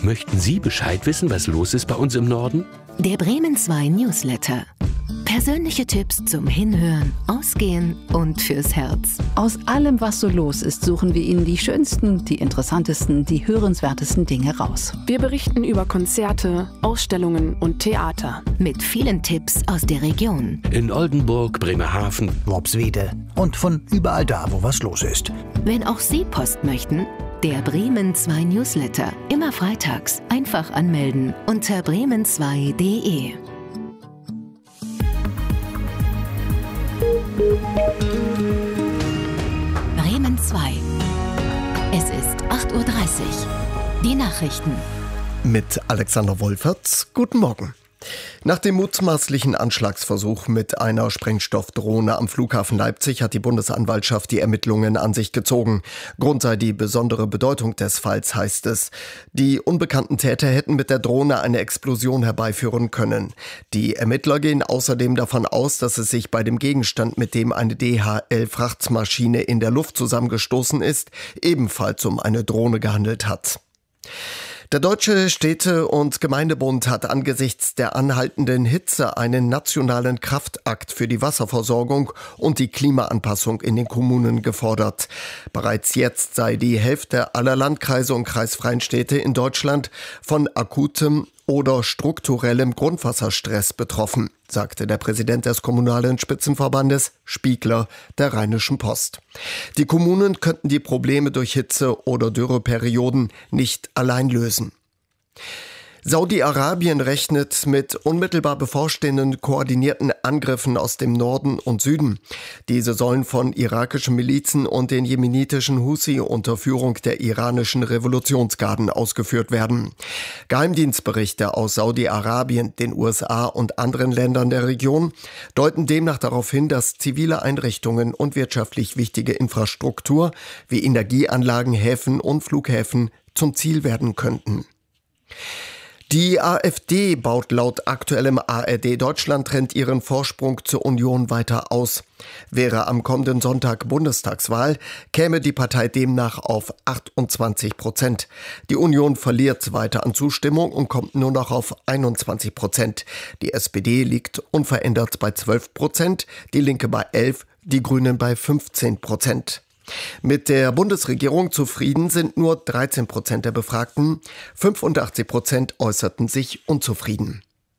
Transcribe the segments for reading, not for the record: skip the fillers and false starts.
Möchten Sie Bescheid wissen, was los ist bei uns im Norden? Der Bremen 2 Newsletter. Persönliche Tipps zum Hinhören, Ausgehen und fürs Herz. Aus allem, was so los ist, suchen wir Ihnen die schönsten, die interessantesten, die hörenswertesten Dinge raus. Wir berichten über Konzerte, Ausstellungen und Theater. Mit vielen Tipps aus der Region. In Oldenburg, Bremerhaven, Worpswede und von überall da, wo was los ist. Wenn auch Sie Post möchten, der Bremen 2 Newsletter. Immer freitags. Einfach anmelden unter bremen2.de. Bremen 2. Es ist 8:30 Uhr. Die Nachrichten. Mit Alexander Wolferts. Guten Morgen. Nach dem mutmaßlichen Anschlagsversuch mit einer Sprengstoffdrohne am Flughafen Leipzig hat die Bundesanwaltschaft die Ermittlungen an sich gezogen. Grund sei die besondere Bedeutung des Falls, heißt es. Die unbekannten Täter hätten mit der Drohne eine Explosion herbeiführen können. Die Ermittler gehen außerdem davon aus, dass es sich bei dem Gegenstand, mit dem eine DHL-Frachtmaschine in der Luft zusammengestoßen ist, ebenfalls um eine Drohne gehandelt hat. Der Deutsche Städte- und Gemeindebund hat angesichts der anhaltenden Hitze einen nationalen Kraftakt für die Wasserversorgung und die Klimaanpassung in den Kommunen gefordert. Bereits jetzt sei die Hälfte aller Landkreise und kreisfreien Städte in Deutschland von akutem oder strukturellem Grundwasserstress betroffen, sagte der Präsident des Kommunalen Spitzenverbandes Spiegler der Rheinischen Post. Die Kommunen könnten die Probleme durch Hitze- oder Dürreperioden nicht allein lösen. Saudi-Arabien rechnet mit unmittelbar bevorstehenden koordinierten Angriffen aus dem Norden und Süden. Diese sollen von irakischen Milizen und den jemenitischen Husi unter Führung der iranischen Revolutionsgarden ausgeführt werden. Geheimdienstberichte aus Saudi-Arabien, den USA und anderen Ländern der Region deuten demnach darauf hin, dass zivile Einrichtungen und wirtschaftlich wichtige Infrastruktur wie Energieanlagen, Häfen und Flughäfen zum Ziel werden könnten. Die AfD baut laut aktuellem ARD-Deutschland-Trend ihren Vorsprung zur Union weiter aus. Wäre am kommenden Sonntag Bundestagswahl, käme die Partei demnach auf 28%. Die Union verliert weiter an Zustimmung und kommt nur noch auf 21%. Die SPD liegt unverändert bei 12%, die Linke bei 11%, die Grünen bei 15%. Mit der Bundesregierung zufrieden sind nur 13% der Befragten, 85% äußerten sich unzufrieden.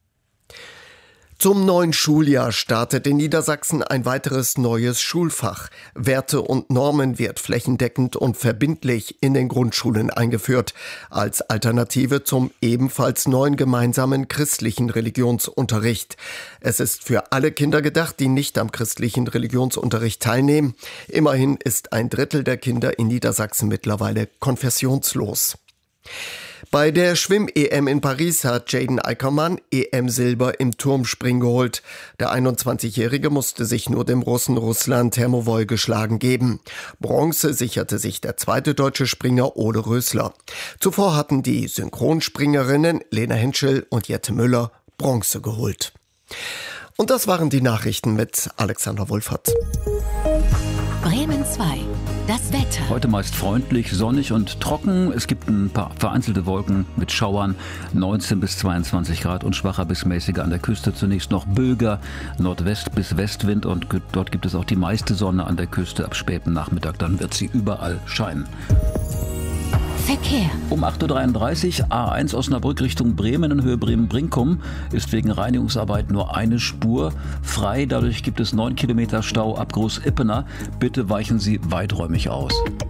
Zum neuen Schuljahr startet in Niedersachsen ein weiteres neues Schulfach. Werte und Normen wird flächendeckend und verbindlich in den Grundschulen eingeführt, als Alternative zum ebenfalls neuen gemeinsamen christlichen Religionsunterricht. Es ist für alle Kinder gedacht, die nicht am christlichen Religionsunterricht teilnehmen. Immerhin ist 1/3 der Kinder in Niedersachsen mittlerweile konfessionslos. Bei der Schwimm-EM in Paris hat Jaden Eickermann EM-Silber im Turmspringen geholt. Der 21-Jährige musste sich nur dem Russen Ruslan Termovoy geschlagen geben. Bronze sicherte sich der zweite deutsche Springer Ole Rösler. Zuvor hatten die Synchronspringerinnen Lena Henschel und Jette Müller Bronze geholt. Und das waren die Nachrichten mit Alexander Wolfert. Bremen 2. Das Wetter. Heute meist freundlich, sonnig und trocken. Es gibt ein paar vereinzelte Wolken mit Schauern. 19 bis 22 Grad und schwacher bis mäßiger an der Küste. Zunächst noch Böger, Nordwest bis Westwind. Und dort gibt es auch die meiste Sonne an der Küste. Ab spätem Nachmittag dann wird sie überall scheinen. Verkehr. Um 8:33 Uhr, A1 Osnabrück Richtung Bremen in Höhe Bremen-Brinkum ist wegen Reinigungsarbeit nur eine Spur frei. Dadurch gibt es 9 Kilometer Stau ab Groß-Ippener. Bitte weichen Sie weiträumig aus.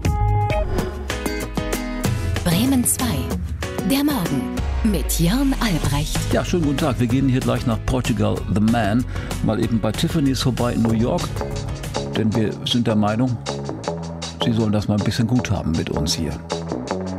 Bremen 2. Der Morgen mit Jörn Albrecht. Ja, schönen guten Tag. Wir gehen hier gleich nach Portugal The Man. Mal eben bei Tiffany's vorbei in New York. Denn wir sind der Meinung, Sie sollen das mal ein bisschen gut haben mit uns hier.